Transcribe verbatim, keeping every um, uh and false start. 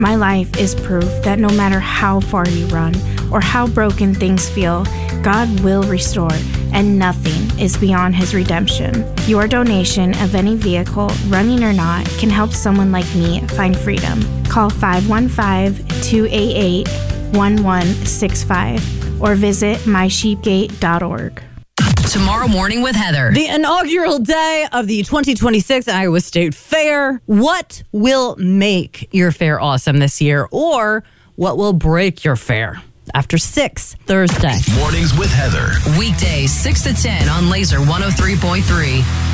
My life is proof that no matter how far you run or how broken things feel, God will restore, and nothing is beyond His redemption. Your donation of any vehicle, running or not, can help someone like me find freedom. Call five one five, two eight eight, one one six five or visit my sheep gate dot org. Tomorrow Morning with Heather. The inaugural day of the twenty twenty-six Iowa State Fair. What will make your fair awesome this year, or what will break your fair? After six, Thursday. Mornings with Heather. Weekdays, six to ten on Laser one oh three point three.